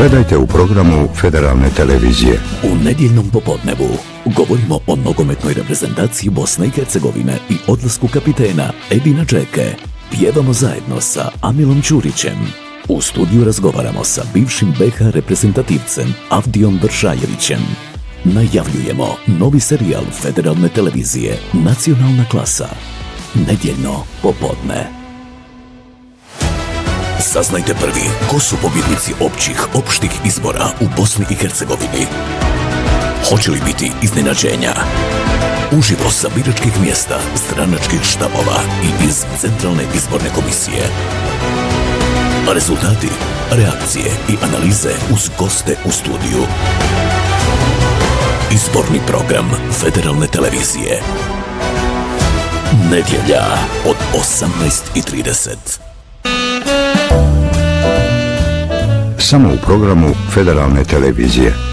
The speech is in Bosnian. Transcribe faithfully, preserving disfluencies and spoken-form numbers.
Gledajte u programu Federalne televizije. U nedjeljnom popodnevu govorimo o nogometnoj reprezentaciji Bosne i Hercegovine i odlasku kapitena Edina Džeke. Pjevamo zajedno sa Amilom Ćurićem. U studiju razgovaramo sa bivšim B H reprezentativcem Avdijom Vršajevićem. Najavljujemo novi serijal Federalne televizije Nacionalna klasa. Nedjeljno popodne. Saznajte prvi ko su pobjednici općih opštih izbora u Bosni i Hercegovini. Hoće li biti iznenađenja? Uživo sa biračkih mjesta, stranačkih štabova i iz Centralne izborne komisije. Rezultati, reakcije i analize uz goste u studiju. Izborni program Federalne televizije. Nedjelja od osamnaest i trideset. Samo u programu Federalne televizije.